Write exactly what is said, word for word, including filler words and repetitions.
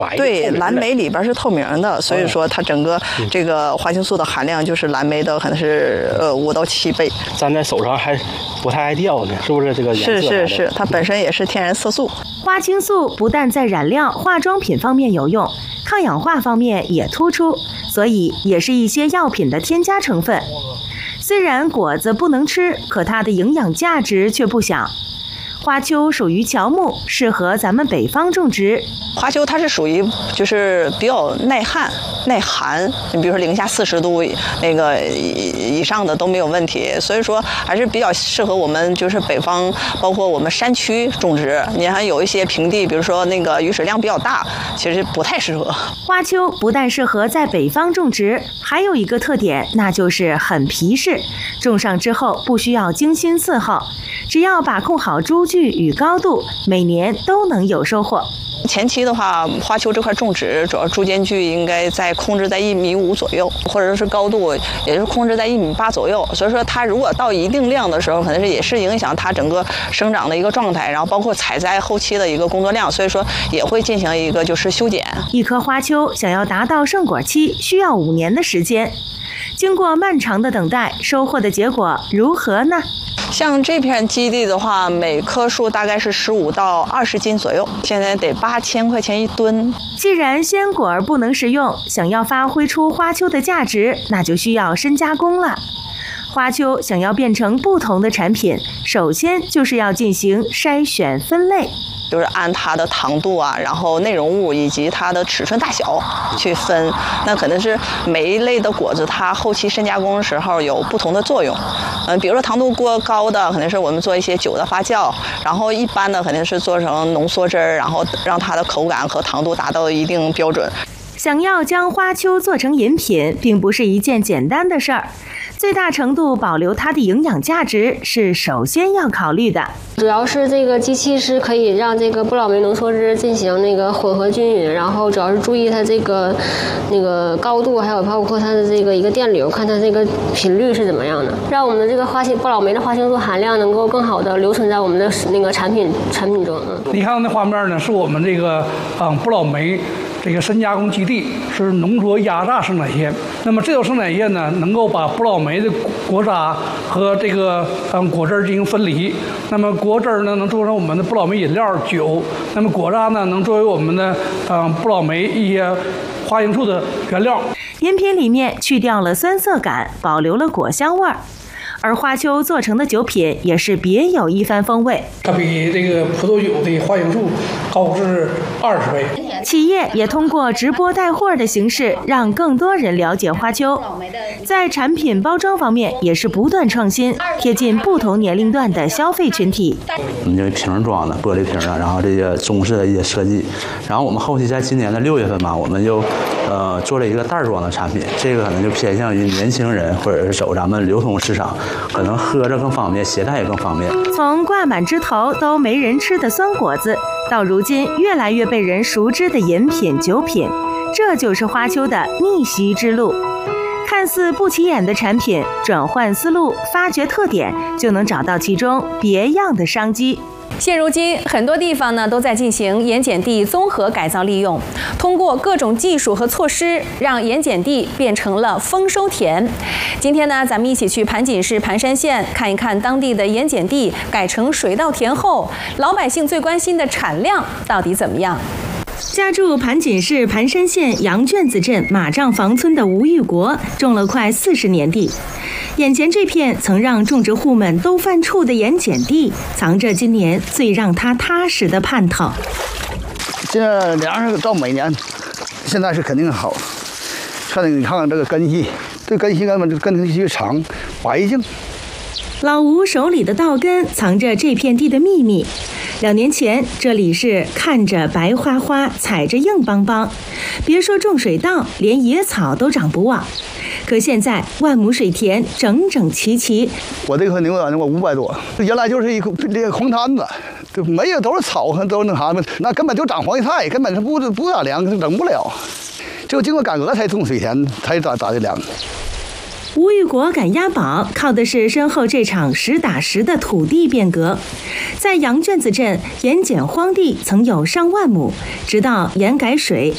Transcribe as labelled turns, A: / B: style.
A: 对，蓝莓里边是透明的，所以说它整个这个花青素的含量就是蓝莓的可能是呃五到七倍。
B: 粘在手上还不太爱掉呢，是不是这个颜色？
A: 是是是，它本身也是天然色素。
C: 花青素不但在染料、化妆品方面有用，抗氧化方面也突出，所以也是一些药品的添加成分。虽然果子不能吃，可它的营养价值却不小。花楸属于乔木，适合咱们北方种植。
A: 花楸它是属于就是比较耐旱、耐寒，你比如说零下四十度那个以上的都没有问题，所以说还是比较适合我们就是北方，包括我们山区种植。你还有一些平地，比如说那个雨水量比较大，其实不太适合。
C: 花楸不但适合在北方种植，还有一个特点，那就是很皮实，种上之后不需要精心伺候，只要把控好株距与高度，每年都能有收获。
A: 前期的话，花楸这块种植主要株间距应该在控制在一米五左右，或者是高度也是控制在一米八左右。所以说，它如果到一定量的时候，可能是也是影响它整个生长的一个状态，然后包括采摘后期的一个工作量，所以说也会进行一个就是修剪。
C: 一棵花楸想要达到盛果期，需要五年的时间。经过漫长的等待，收获的结果如何呢？
A: 像这片基地的话，每棵树大概是十五到二十斤左右，现在得八千块钱一吨。
C: 既然鲜果不能食用，想要发挥出花楸的价值，那就需要深加工了。花楸想要变成不同的产品，首先就是要进行筛选分类。
A: 就是按它的糖度啊，然后内容物以及它的尺寸大小去分，那可能是每一类的果子它后期深加工的时候有不同的作用。嗯，比如说糖度过高的，肯定是我们做一些酒的发酵，然后一般的肯定是做成浓缩汁儿，然后让它的口感和糖度达到一定标准。
C: 想要将花楸做成饮品，并不是一件简单的事儿。最大程度保留它的营养价值是首先要考虑的。
D: 主要是这个机器是可以让这个不老梅浓缩汁进行那个混合均匀，然后主要是注意它这个那个高度，还有包括它的这个一个电流，看它这个频率是怎么样的，让我们的这个花青不老梅的花青素含量能够更好的留存在我们的那个产品产品中。嗯，
E: 你看那画面呢，是我们这个啊不老梅这个深加工基地，是浓缩压榨生产线。那么这种生产线呢，能够把不老梅的果渣和这个嗯果汁进行分离。那么果汁呢，能做成我们的不老梅饮料、酒；那么果渣呢，能作为我们的嗯不老梅一些花青素的原料。
C: 饮品里面去掉了酸涩感，保留了果香味儿。而花楸做成的酒品也是别有一番风味，
E: 它比这个葡萄酒的花青素高至二十倍。
C: 企业也通过直播带货的形式，让更多人了解花楸。在产品包装方面，也是不断创新，贴近不同年龄段的消费群体。
F: 我们这个瓶装的玻璃瓶的，然后这个中式的一些设计，然后我们后期在今年的六月份吧，我们就呃做了一个袋装的产品，这个可能就偏向于年轻人或者是走咱们流通市场。可能喝着更方便，携带也更方便。
C: 从挂满枝头都没人吃的酸果子，到如今越来越被人熟知的饮品、酒品，这就是花楸的逆袭之路。看似不起眼的产品，转换思路，发掘特点，就能找到其中别样的商机。
G: 现如今，很多地方呢都在进行盐碱地综合改造利用，通过各种技术和措施，让盐碱地变成了丰收田。今天呢，咱们一起去盘锦市盘山县看一看当地的盐碱地改成水稻田后，老百姓最关心的产量到底怎么样？
C: 家住盘锦市盘山县杨圈子镇马账房村的吴玉国种了快四十年地，眼前这片曾让种植户们都犯怵的盐碱地，藏着今年最让他踏实的盼头。
H: 这粮食到每年，现在是肯定好。看你看看这个根系，这根系根本就根系长，白净。
C: 老吴手里的稻根藏着这片地的秘密。两年前，这里是看着白花花，踩着硬邦邦，别说种水稻，连野草都长不旺。可现在万亩水田整整齐齐。
H: 我这颗牛奶我五百多，原来就是一这个红摊子，就没有都是草，都是那啥，那根本就长黄叶菜，根本是不不打粮，整不了。就经过改革才种水田，才打打的粮。
C: 吴玉国赶押宝，靠的是身后这场实打实的土地变革。在杨圈子镇盐碱荒地曾有上万亩，直到盐改水，